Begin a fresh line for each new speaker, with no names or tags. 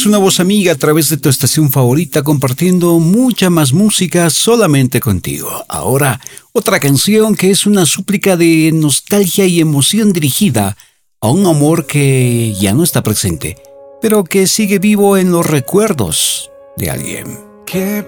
es una voz amiga a través de tu estación favorita, compartiendo mucha más música solamente contigo. Ahora, otra canción que es una súplica de nostalgia y emoción dirigida a un amor que ya no está presente, pero que sigue vivo en los recuerdos de alguien.